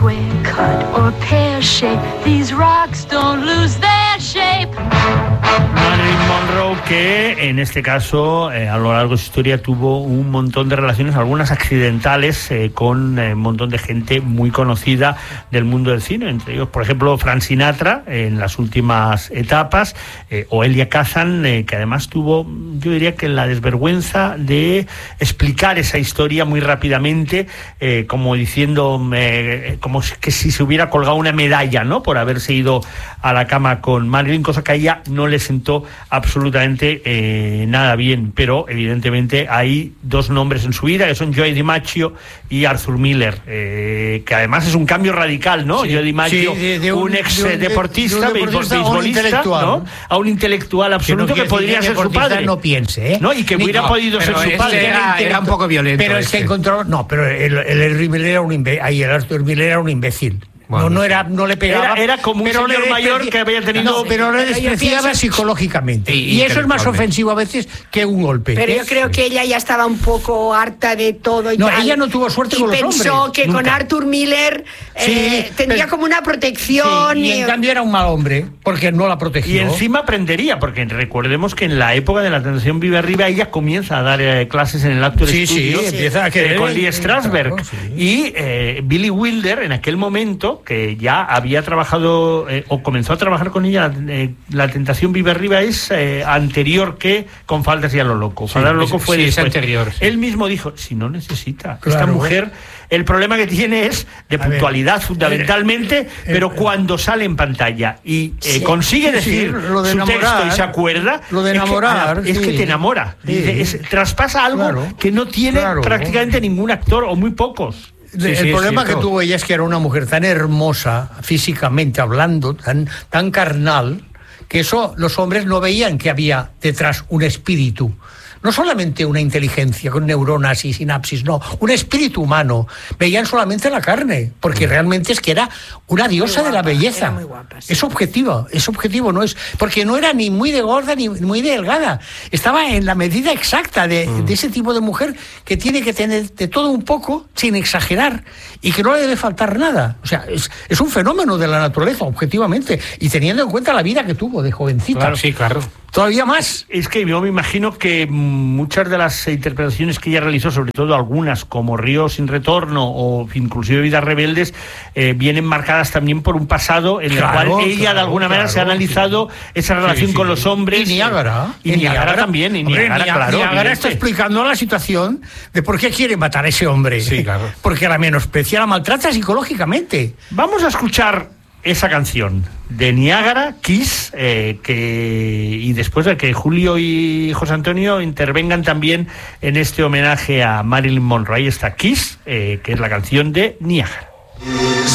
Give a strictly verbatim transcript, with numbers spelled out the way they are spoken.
square cut or pear shape. These rocks don't lose their shape. Marilyn Monroe, que en este caso eh, a lo largo de su historia tuvo un montón de relaciones, algunas accidentales, eh, con eh, un montón de gente muy conocida del mundo del cine, entre ellos, por ejemplo, Frank Sinatra eh, en las últimas etapas, eh, o Elia Kazan, eh, que además tuvo, yo diría que la desvergüenza de explicar esa historia muy rápidamente, eh, como diciendo, eh, como que si se hubiera colgado una medalla, ¿no?, por haberse ido a la cama con Marilyn, cosa que a ella no le sentó absolutamente eh, nada bien. Pero evidentemente hay dos nombres en su vida, que son Joe DiMaggio y Arthur Miller, eh, que además es un cambio radical, ¿no? Sí, Joe DiMaggio, sí, de, de un, un ex de un, deportista, de, de un deportista beisbolista, ¿no?, a un intelectual absoluto, que, no que podría ser su padre. No piense, ¿eh? ¿No? Y que hubiera no, podido ser su padre. Era, era un poco violento. Pero es que encontró, no, pero el, el Henry Miller era un imbécil, ahí el Arthur Miller era un imbécil. Bueno, no, no era, no le pegaba. Era, era como un pero señor mayor que había tenido. No, pero le despreciaba psicológicamente. Y, y eso es más ofensivo a veces que un golpe. Pero yo creo que ella ya estaba un poco harta de todo. Y no, tal, ella no tuvo suerte con los hombres. Y pensó que nunca. Con Arthur Miller eh, sí, tendría pero, como una protección. Sí, y, y en cambio era un mal hombre, porque no la protegió. Y encima aprendería, porque recordemos que en la época de la Tentación Vive Arriba ella comienza a dar eh, clases en el Actors sí, Studio, sí, empieza a querer, eh, con Lee Strasberg. Claro, sí. Y eh, Billy Wilder, en aquel momento, que ya había trabajado eh, o comenzó a trabajar con ella, eh, La Tentación Vive Arriba es eh, anterior que Con Faldas y a lo loco. Sí, Faldas a lo loco fue sí, después. es anterior. Sí. Él mismo dijo, si no necesita, claro, esta mujer, el problema que tiene es de puntualidad, ver, fundamentalmente, eh, eh, pero eh, cuando sale en pantalla y eh, sí, consigue sí, decir sí, lo de su enamorar, texto y se acuerda, lo de enamorar, es que, sí. es que te enamora. Sí. Dice, es, traspasa algo claro, que no tiene claro, prácticamente ningún actor o muy pocos. Sí, el sí, problema que tuvo ella es que era una mujer tan hermosa, físicamente hablando, tan, tan carnal, que eso los hombres no veían que había detrás un espíritu. No solamente una inteligencia con neuronas y sinapsis, no, un espíritu humano. Veían solamente la carne, porque realmente es que era una diosa guapa, de la belleza. Muy guapa, sí. Es objetivo, es objetivo, no es, porque no era ni muy de gorda ni muy delgada. Estaba en la medida exacta de, mm. de ese tipo de mujer que tiene que tener de todo un poco, sin exagerar, y que no le debe faltar nada. O sea, es, es un fenómeno de la naturaleza, objetivamente, y teniendo en cuenta la vida que tuvo de jovencita. Claro, sí, claro. Todavía más. Es que yo me imagino que muchas de las interpretaciones que ella realizó, sobre todo algunas como Río sin retorno o inclusive Vidas rebeldes, eh, vienen marcadas también por un pasado en claro, el cual ella claro, de alguna manera claro, se ha analizado sí. esa relación sí, sí. con los hombres. Y Niágara. Y, y Niágara, Niágara también. Y Niágara, hombre, claro, Niágara está explicando la situación de por qué quiere matar a ese hombre. Sí, claro. Porque la menosprecia, la maltrata psicológicamente. Vamos a escuchar esa canción de Niágara, Kiss, eh, que y después de que Julio y José Antonio intervengan también en este homenaje a Marilyn Monroe. Ahí está Kiss, eh, que es la canción de Niágara.